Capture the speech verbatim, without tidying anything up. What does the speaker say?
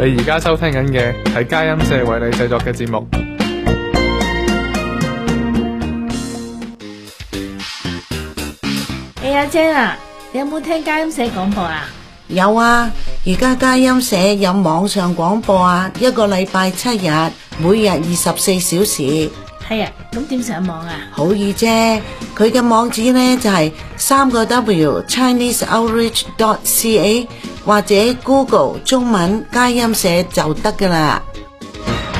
你而家收聽緊嘅係佳音社為你製作嘅節目。 誒阿姐啊，你有冇聽佳音社廣播啊？ 有啊，而家佳音社有網上廣播啊，一個禮拜七日，每日二十四小時。 係啊，咁點上網啊？ 好易啫，佢嘅網址呢就係三個 W Chinese Outreach dot C A 或者 Google 中文佳音社就得㗎喇。